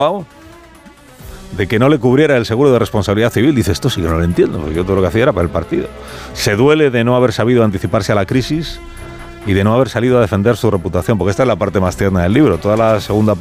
de que no le cubriera el seguro de responsabilidad civil. Dice, esto sí que no lo entiendo, porque yo todo lo que hacía era para el partido. Se duele de no haber sabido anticiparse a la crisis y de no haber salido a defender su reputación, porque esta es la parte más tierna del libro. Toda la segunda parte